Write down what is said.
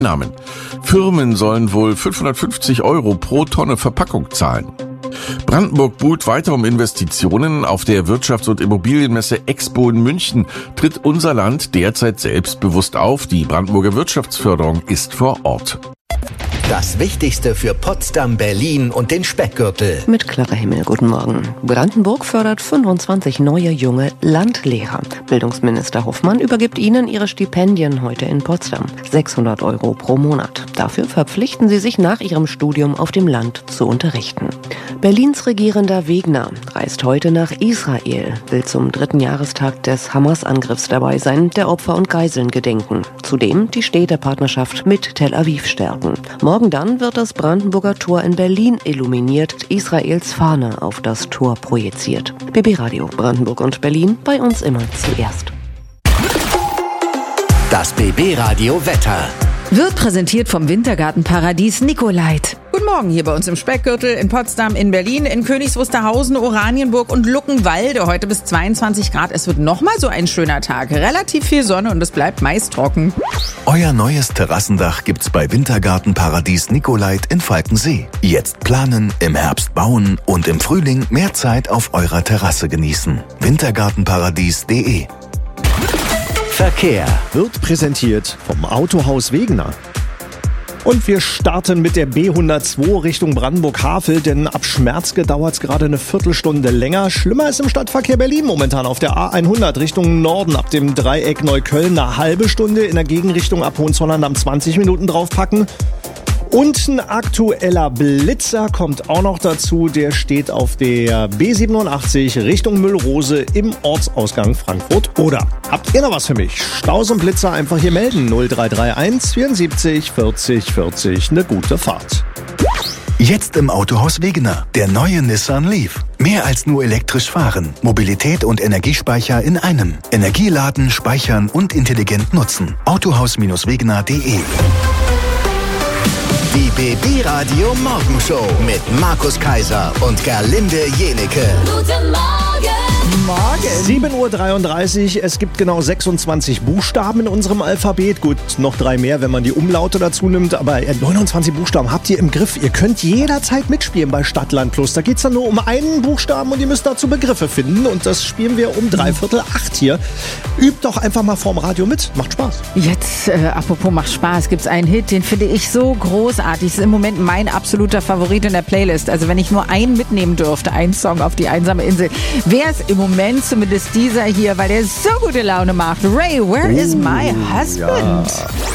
Namen. Firmen sollen wohl 550 € pro Tonne Verpackung zahlen. Brandenburg buhlt weiter um Investitionen. Auf der Wirtschafts- und Immobilienmesse Expo in München tritt unser Land derzeit selbstbewusst auf. Die Brandenburger Wirtschaftsförderung ist vor Ort. Das Wichtigste für Potsdam, Berlin und den Speckgürtel. Mit Clara Himmel, guten Morgen. Brandenburg fördert 25 neue junge Landlehrer. Bildungsminister Hoffmann übergibt ihnen ihre Stipendien heute in Potsdam. 600 € pro Monat. Dafür verpflichten sie sich nach ihrem Studium auf dem Land zu unterrichten. Berlins regierender Wegner reist heute nach Israel, will zum 3. Jahrestag des Hamas-Angriffs dabei sein, der Opfer und Geiseln gedenken. Zudem die Städtepartnerschaft mit Tel Aviv stärken. Morgen dann wird das Brandenburger Tor in Berlin illuminiert, Israels Fahne auf das Tor projiziert. BB Radio Brandenburg und Berlin, bei uns immer zuerst. Das BB Radio Wetter wird präsentiert vom Wintergartenparadies Nicolait. Guten Morgen hier bei uns im Speckgürtel, in Potsdam, in Berlin, in Königs Wusterhausen, Oranienburg und Luckenwalde. Heute bis 22 Grad. Es wird nochmal so ein schöner Tag. Relativ viel Sonne und es bleibt meist trocken. Euer neues Terrassendach gibt's bei Wintergartenparadies Nicolait in Falkensee. Jetzt planen, im Herbst bauen und im Frühling mehr Zeit auf eurer Terrasse genießen. Wintergartenparadies.de. Verkehr wird präsentiert vom Autohaus Wegener. Und wir starten mit der B102 Richtung Brandenburg-Havel, denn ab Schmerzke dauert es gerade eine Viertelstunde länger. Schlimmer ist im Stadtverkehr Berlin momentan auf der A100 Richtung Norden ab dem Dreieck Neukölln eine halbe Stunde, in der Gegenrichtung ab Hohenzollern am 20 Minuten draufpacken. Und ein aktueller Blitzer kommt auch noch dazu. Der steht auf der B87 Richtung Müllrose im Ortsausgang Frankfurt. Oder habt ihr noch was für mich? Staus und Blitzer einfach hier melden. 0331 74 40 40. Eine gute Fahrt. Jetzt im Autohaus Wegener. Der neue Nissan Leaf. Mehr als nur elektrisch fahren. Mobilität und Energiespeicher in einem. Energieladen, speichern und intelligent nutzen. Autohaus-wegener.de. Die BB Radio Morgenshow mit Markus Kaiser und Gerlinde Jenecke. Guten Morgen. 7:33 Uhr. Es gibt genau 26 Buchstaben in unserem Alphabet. Gut, noch 3 mehr, wenn man die Umlaute dazu nimmt. Aber 29 Buchstaben habt ihr im Griff. Ihr könnt jederzeit mitspielen bei Stadtland Plus. Da geht es dann nur um einen Buchstaben und ihr müsst dazu Begriffe finden. Und das spielen wir um 7:45 hier. Übt doch einfach mal vorm Radio mit. Macht Spaß. Jetzt, apropos macht Spaß, gibt's einen Hit, den finde ich so großartig. Das ist im Moment mein absoluter Favorit in der Playlist. Also wenn ich nur einen mitnehmen dürfte, einen Song auf die einsame Insel, wäre es im Moment zumindest dieser hier, weil der so gute Laune macht. Ray, Where is my husband? Ja.